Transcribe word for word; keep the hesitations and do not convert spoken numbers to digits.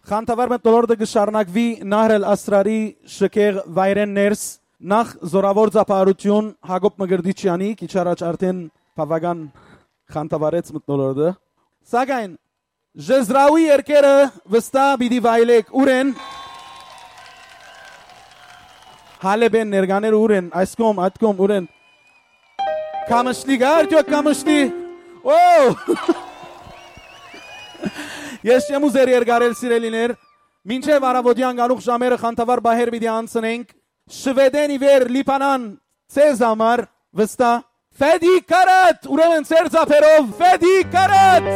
Խանթավար մտնոլորդը գշարնակվի Նահր Ասրարի շքեղ վայրեն ներս նախ զորավոր ծափարություն Հակոբ Մգրդիչյանի քիչ առաջ արդեն բավական խանթավարեց մտնոլորդը սակայն Ժեզրաուի երկերը վստահ պիտի վայելեք ուրեն Հալեբեն ներկաներ ուրեն այս կողմ այդ կողմ ուրեն Կամշլի գա արդյոք կամշլի օ Ես չեմ ուզեր երկարել սիրելիներ մինչև առավոտյան գալուխ ժամերը խանթավար բահեր պիտի անցնենք Շվեդեն իվեր լիպանան ցեզ համար վստահ Ֆեդի կարատ ուրեմն ծեր ծափերով Ֆեդի կարատ